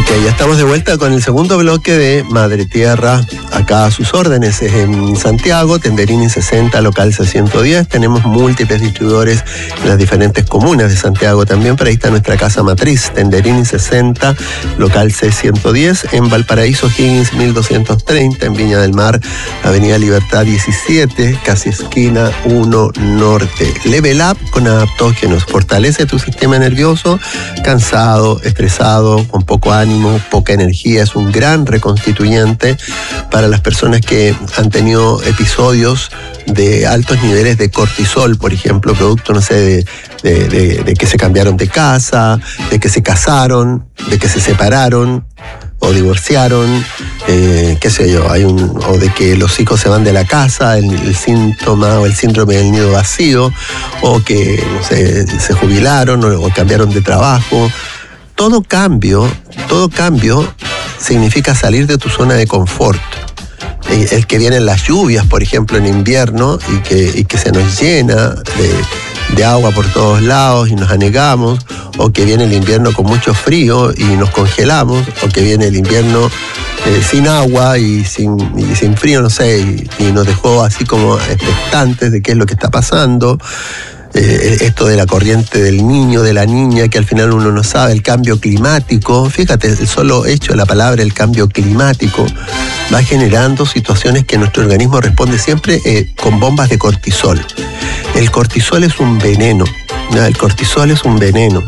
Ya estamos de vuelta con el segundo bloque de Madre Tierra, acá a sus órdenes. Es en Santiago, Tenderini 60, local C110. Tenemos múltiples distribuidores en las diferentes comunas de Santiago también, pero ahí está nuestra casa matriz, Tenderini 60, local C110. En Valparaíso, Higgins 1230, en Viña del Mar, Avenida Libertad 17, casi esquina 1 Norte. Level Up con adaptógenos, fortalece tu sistema nervioso, cansado, estresado, con poco ánimo, poca energía. Es un gran reconstituyente para las personas que han tenido episodios de altos niveles de cortisol, por ejemplo, producto, no sé, de que se cambiaron de casa, de que se casaron, de que se separaron o divorciaron, qué sé yo, o de que los hijos se van de la casa, el síntoma o el síndrome del nido vacío, o que, no sé, se jubilaron o cambiaron de trabajo. Todo cambio significa salir de tu zona de confort. El que vienen las lluvias, por ejemplo, en invierno y que se nos llena de agua por todos lados y nos anegamos, o que viene el invierno con mucho frío y nos congelamos, o que viene el invierno sin agua y sin frío, no sé, y nos dejó así como expectantes de qué es lo que está pasando. Esto de la corriente del niño, de la niña, que al final uno no sabe, el cambio climático. Fíjate, el solo hecho de la palabra, el cambio climático, va generando situaciones que nuestro organismo responde siempre con bombas de cortisol. El cortisol es un veneno, ¿no? El cortisol es un veneno.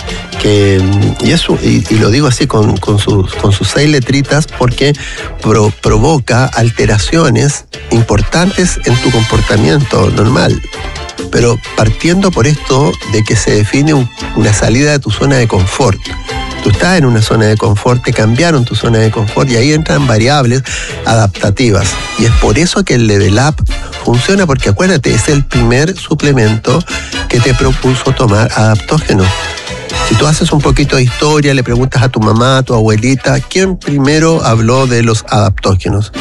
Y lo digo así con sus 6 letritas porque provoca alteraciones importantes en tu comportamiento normal. Pero partiendo por esto de que se define una salida de tu zona de confort. Tú estás en una zona de confort, te cambiaron tu zona de confort y ahí entran variables adaptativas. Y es por eso que el Level Up funciona, porque acuérdate, es el primer suplemento que te propuso tomar adaptógeno. Si tú haces un poquito de historia, le preguntas a tu mamá, a tu abuelita, ¿quién primero habló de los adaptógenos?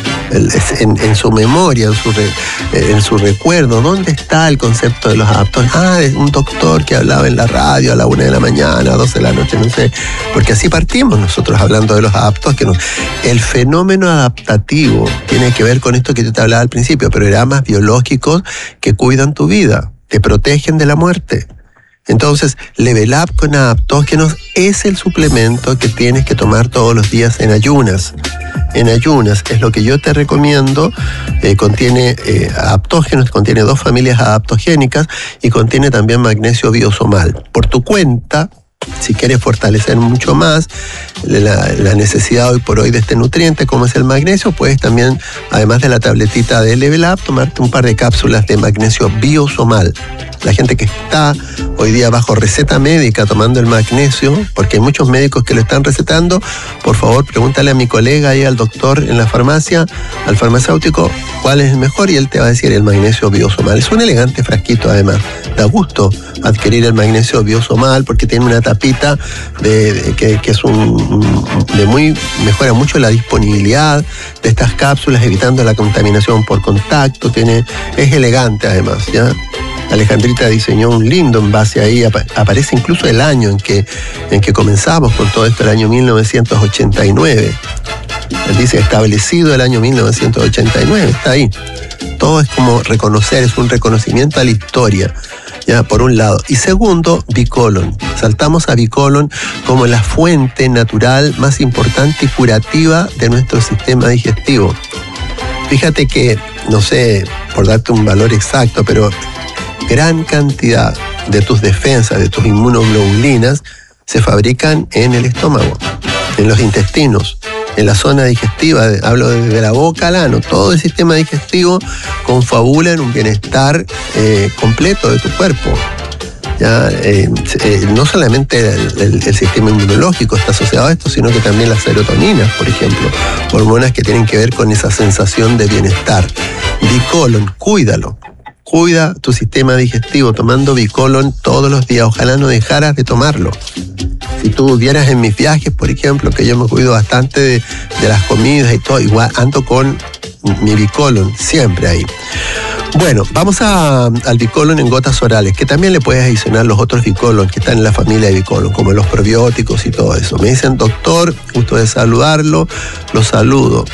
En su memoria, en su recuerdo, ¿dónde está el concepto de los adaptógenos? Es un doctor que hablaba en la radio a la 1 de la mañana, a 12 de la noche, no sé. Porque así partimos nosotros hablando de los adaptógenos. El fenómeno adaptativo tiene que ver con esto que yo te hablaba al principio, programas biológicos que cuidan tu vida, te protegen de la muerte. Entonces, Level Up con adaptógenos es el suplemento que tienes que tomar todos los días en ayunas. En ayunas es lo que yo te recomiendo. Contiene adaptógenos, contiene 2 familias adaptogénicas y contiene también magnesio biosomal. Por tu cuenta, si quieres fortalecer mucho más la necesidad hoy por hoy de este nutriente como es el magnesio, puedes también, además de la tabletita de Level Up, tomarte un par de cápsulas de magnesio biosomal. La gente que está hoy día bajo receta médica tomando el magnesio, porque hay muchos médicos que lo están recetando, por favor pregúntale a mi colega ahí, al doctor en la farmacia, al farmacéutico, cuál es el mejor, y él te va a decir el magnesio biosomal. Es un elegante frasquito además, da gusto adquirir el magnesio biosomal porque tiene una tapita que es mejora mucho la disponibilidad de estas cápsulas, evitando la contaminación por contacto. Es elegante además, ¿ya? Alejandrita diseñó un lindo envase ahí, aparece incluso el año en que comenzamos con todo esto, el año 1989. Él dice establecido el año 1989, está ahí. Todo es como reconocer, es un reconocimiento a la historia, ya, por un lado. Y segundo, Bicolon. Saltamos a Bicolon como la fuente natural más importante y curativa de nuestro sistema digestivo. Fíjate que, no sé, por darte un valor exacto, pero gran cantidad de tus defensas, de tus inmunoglobulinas, se fabrican en el estómago, en los intestinos, en la zona digestiva. Hablo desde la boca al ano. Todo el sistema digestivo confabula en un bienestar completo de tu cuerpo. Ya, no solamente el sistema inmunológico está asociado a esto, sino que también las serotoninas, por ejemplo, hormonas que tienen que ver con esa sensación de bienestar. Bicolon, cuídalo. Cuida tu sistema digestivo tomando Bicolon todos los días. Ojalá no dejaras de tomarlo. Si tú vieras en mis viajes, por ejemplo, que yo me cuido bastante de las comidas y todo, igual ando con mi Bicolon siempre ahí. Bueno, vamos al Bicolon en gotas orales, que también le puedes adicionar los otros Bicolon que están en la familia de Bicolon, como los probióticos y todo eso. Me dicen, doctor, gusto de saludarlo, lo saludo.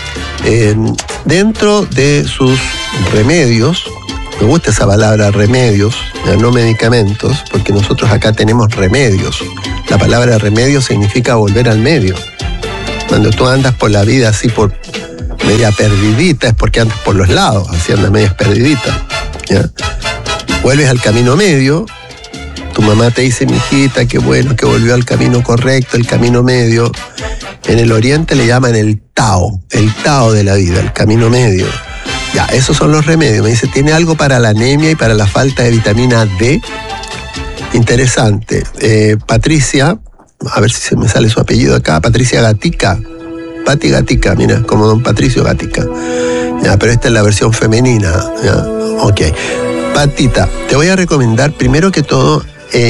Dentro de sus remedios, me gusta esa palabra remedios, ya no medicamentos, porque nosotros acá tenemos remedios. La palabra remedio significa volver al medio. Cuando tú andas por la vida así por media perdidita, es porque andas por los lados, así andas media perdidita, ¿ya? Vuelves al camino medio, tu mamá te dice, mijita, qué bueno que volvió al camino correcto, el camino medio. En el oriente le llaman el Tao de la vida, el camino medio. Ya, esos son los remedios. Me dice, ¿tiene algo para la anemia y para la falta de vitamina D? Interesante. Patricia, a ver si se me sale su apellido acá, Patricia Gatica. Pati Gatica, mira, como don Patricio Gatica. Ya, pero esta es la versión femenina. Ya, ok. Patita, te voy a recomendar primero que todo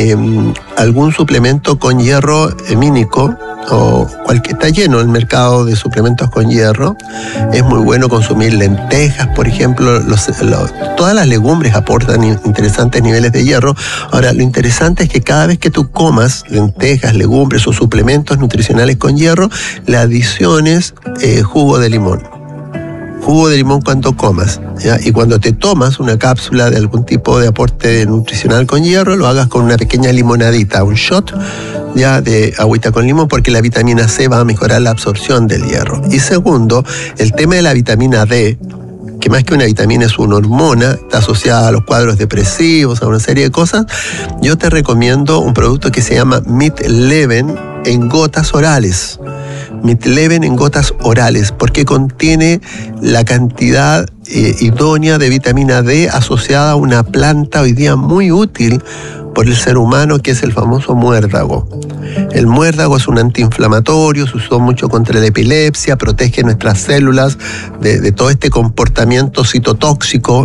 algún suplemento con hierro mínico, o cualquier, está lleno el mercado de suplementos con hierro. Es muy bueno consumir lentejas, por ejemplo. Todas las legumbres aportan interesantes niveles de hierro. Ahora, lo interesante es que cada vez que tú comas lentejas, legumbres o suplementos nutricionales con hierro, le adiciones jugo de limón. Jugo de limón cuando comas, ¿ya? Y cuando te tomas una cápsula de algún tipo de aporte nutricional con hierro, lo hagas con una pequeña limonadita, un shot ya de agüita con limón, porque la vitamina C va a mejorar la absorción del hierro. Y segundo, el tema de la vitamina D, que más que una vitamina es una hormona, está asociada a los cuadros depresivos, a una serie de cosas. Yo te recomiendo un producto que se llama Midleven en gotas orales. Midleven en gotas orales, porque contiene la cantidad idónea de vitamina D asociada a una planta hoy día muy útil por el ser humano, que es el famoso muérdago. El muérdago es un antiinflamatorio, se usó mucho contra la epilepsia, protege nuestras células de todo este comportamiento citotóxico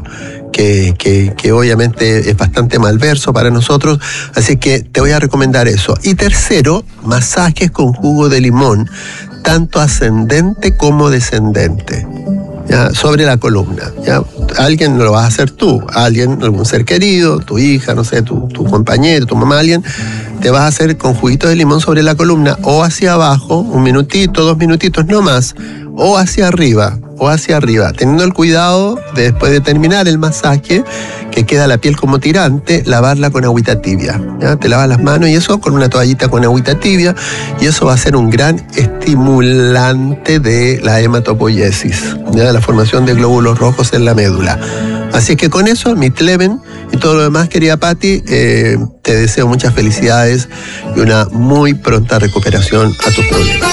que obviamente es bastante malverso para nosotros, así que te voy a recomendar eso. Y tercero, masajes con jugo de limón, tanto ascendente como descendente, ¿ya? Sobre la columna, ¿ya? Alguien lo vas a hacer tú, algún ser querido, tu hija, no sé, tu compañero, tu mamá, alguien, te vas a hacer con juguito de limón sobre la columna, o hacia abajo, 1 minutito, 2 minutitos, no más, o hacia arriba, teniendo el cuidado de, después de terminar el masaje, que queda la piel como tirante, lavarla con agüita tibia, ¿ya? Te lavas las manos y eso con una toallita con agüita tibia, y eso va a ser un gran estimulante de la hematopoiesis, ¿ya? La formación de glóbulos rojos en la médula. Así que con eso, Midleven y todo lo demás, querida Patti, te deseo muchas felicidades y una muy pronta recuperación a tus problemas.